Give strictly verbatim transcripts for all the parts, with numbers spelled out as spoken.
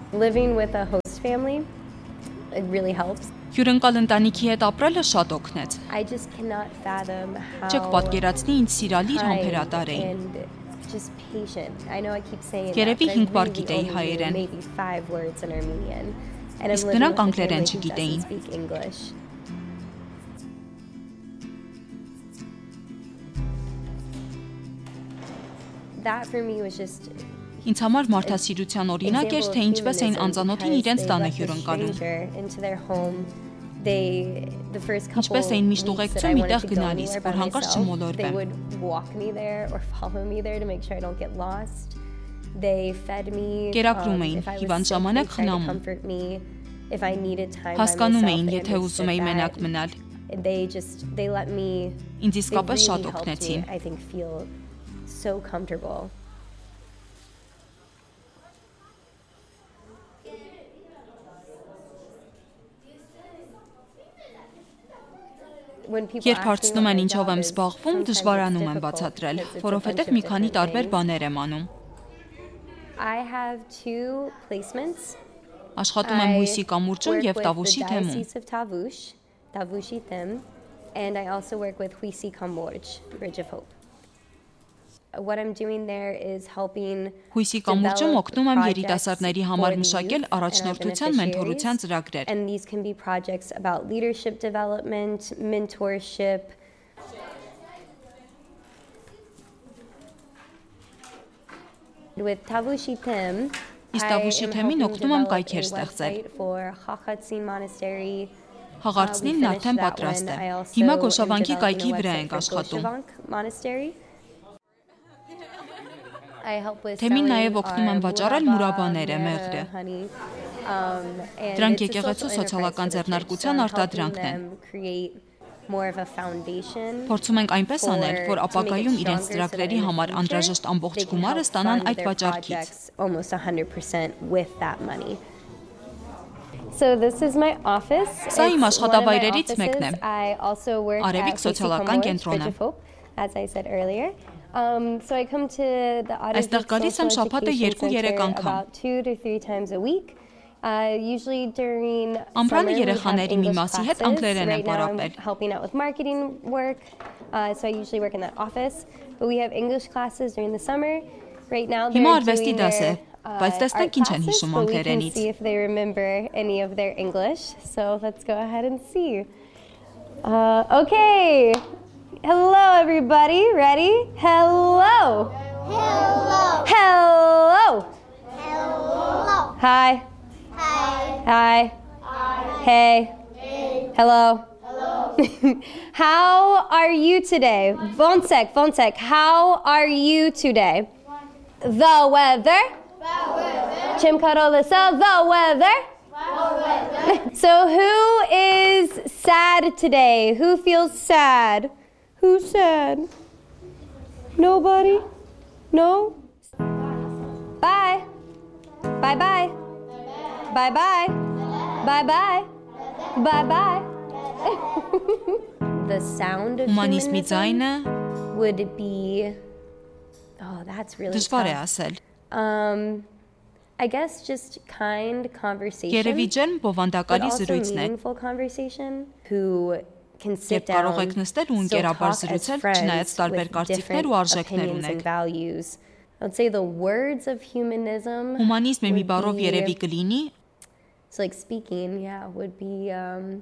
living with a host family, it really helps. Հյուրընկալ ընտանիքի հետ ապրելը շատ օգնեց։ I just cannot fathom how Չեք պատկերացնի ինձ սիրալիր համբերատար էին։ Just patient. I know I keep saying Երևի that, հինգ but I բառ really գիտեի only հայերեն։ knew maybe five words in Armenian. And I'm Իսկ living նրանք with a անգլերեն family who չգիտեին։ doesn't speak English. That for me was just Ինձ համար մարդասիրության օրինակ էր, թե ինչպես էին անծանոթին իրենց տանը հյուրընկալում։ Ինչպես էին միշտ ուղեկցում միտեղ գնալիս, որ հանկարծ չմոլորվեմ։ Կերակրում էին, հիվանդ ժամանակ խնամում։ Հասկանում էին, եթե ուզում էի մենակ մնալ։ Ինձ իսկապես շատ օգնեցին։ So comfortable. Երբ հարցնում են ինչով եմ զբաղվում, դժվարանում եմ բացատրել, որովհետև մի քանի տարբեր բաներ եմ անում։ Աշխատում եմ հույսի կամուրջում և Տավուշի թեմում։ And I also work with Huisi Kamorj, Bridge of Hope. What I'm doing there is helping Հույսի կամուրջում օգնում եմ երիտասարդների համար մշակել առաջնորդության մենթորության ծրագրեր։ And these can be projects about leadership development, mentorship. With Tavushi Them, Իսկ Տավուշի թեմին օգնում եմ կայքեր ստեղծել։ For Khakhatsin Monastery. Հաղարցնին արդեն պատրաստ է։ Հիմա Գոշավանքի կայքի վրա ենք աշխատում։ Թեմին նաև օգնում եմ վաճառել մուրաբաները, մեղրը։ Դրանք եկեղեցու սոցիալական ձեռնարկության արտադրանքն են։ Փորձում ենք այնպես անել, որ ապագայում իրենց ծրագրերի համար անհրաժեշտ ամբողջ գումարը ստանան այդ վաճառքից։ So this is my office. Սա իմ աշխատավայրերից մեկն է։ Արևիկ սոցիալական կենտրոնը։ As I said earlier. Um so I come to the Այստեղ գալիս եմ շաբաթը երկու-երեք անգամ։ About two to three times a week. Uh usually during Ամռանը երեխաների մի մասի հետ անգլերեն եմ պարապել։ Helping out with marketing work. Uh so I usually work in that office, but we have English classes during the summer. Right now they're Հիմա արվեստի doing դաս է, their բայց տեսնենք ինչ են հիշում անգլերենից։ See if they remember any of their English. So let's go ahead and see. Uh okay. Hello everybody. Ready? Hello. Hello. Hello. Hello. Hi. Hi. Hi. Hi. Hey. Hey. Hello. Hello. How are you today? Vonsek, Vonsek, how are you today? The weather. The weather. Chimkarolisa, the weather. The weather. So who is sad today? Who feels sad? Who's sad? Nobody? No? Bye. Bye-bye. Bye-bye. Bye-bye. Bye-bye. The sound of Հումանիզմի ձայնը would be oh that's really դժվար է tough. ասել։ Um I guess just kind conversation. Երևի ջերմ but բովանդակալի also զրույցն է։ meaningful conversation who can sit Երբ կարող down եք նստել ու still ընկերաբար talk as զրուցել, friends չնայած տարբեր with կարծիքներ different ու արժեքներ opinions and ունեք։ values. I'd say the words of humanism Հումանիզմը մի would բառով be- երևի կլինի So like speaking, yeah, would be um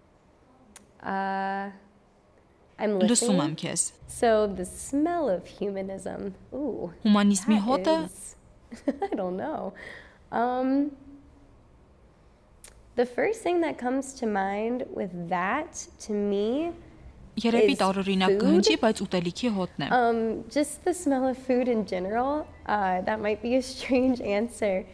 uh I'm լսում եմ listening. քեզ։ So the smell of humanism. Ooh. Հումանիզմի that հոտը is- I don't know. Um The first thing that comes to mind with that to me երևի is տարօրինակ food. կհնչի, բայց ուտելիքի հոտն է։ Um, just the smell of food in general. Uh, that might be a strange answer.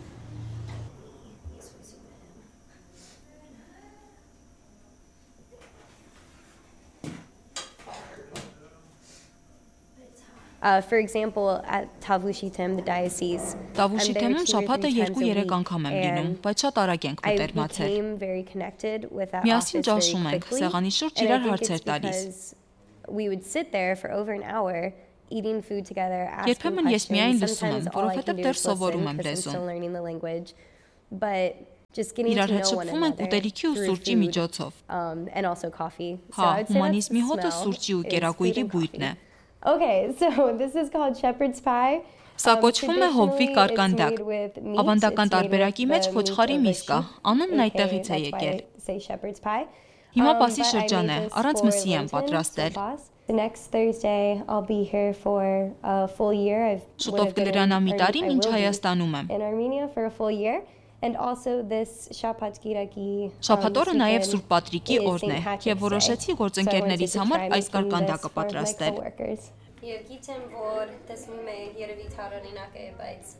Uh, for example, at Tavushitem, the diocese, Տավուշի I'm there թեմում two or շաբաթը three times a երկու-երեք week, անգամ եմ լինում, and բայց շատ արագ ենք I մտերմացել։ became very connected with that Միասին office very ճաշում ենք, quickly. սեղանի շուրջ And I իրար think հարցեր it's տալիս։ because we would sit there for over an hour eating food together, asking Երբեմն ես միայն questions. լսում եմ, Sometimes all I որովհետև can do դեռ is սովորում listen եմ because I'm լեզուն։ still learning the language. but just getting to Իրար հետ know one շփվում ենք another ուտելիքի ու through սուրճի food, միջոցով։ um, and also coffee. So Հա, I would say that's հումանիզմի the հոտը smell սուրճի ու is food կերակույրի and բույրն է։ coffee. Okay, so this is called shepherd's pie. Սա Um, կոչվում է հովվի traditionally, it's կարկանդակ։ made with meat. Ավանդական It's made with տարբերակի մեջ the խոչխարի meat of a միս կա։ sheep, Անունն aka այդտեղից է that's why եկել։ I say shepherd's pie. Հիմա Um, Պասի but I շրջան է, made this առանց for մսի եմ Lenten, պատրաստել։ so Pas. The next Thursday I'll be here for a full year. I Շուտով կլրանա մի տարին, ինչ Հայաստանում եմ։ in Armenia for a full year. And also this Shapat Giraki. Շաբաթ օրը նաև Սուրբ Պատրիկի օրն է, եւ որոշեցի գործընկերներիս համար այս կարկանդակը պատրաստել։ Եվ գիտեմ, որ տեսնում է երևի տարօրինակ է, բայց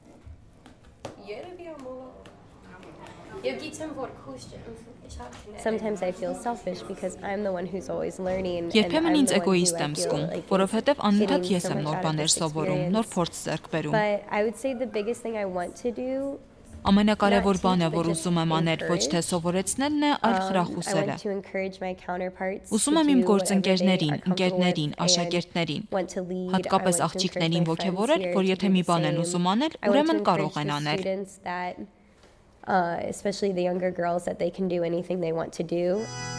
երևի ամոլ։ Եվ գիտեմ, որ քուշ Sometimes I feel selfish because I'm the one who's always learning. Երբեմն ինձ էգոիստ եմ զգում, որովհետև անընդհատ ես եմ նոր բաներ սովորում, նոր փորձ ձեռք բերում։ But I would say the biggest thing I want to do Ամենակարևոր բանը, որ ուզում եմ անել, ոչ թե սովորեցնելն է, այլ խրախուսելը։ Ուզում եմ իմ գործընկերներին, ընկերներին, աշակերտներին, հատկապես աղջիկներին ոգևորել, որ եթե մի բան են ուզում անել, ուրեմն կարող են անել։ Uh, especially the younger girls, that they can do anything they want to do.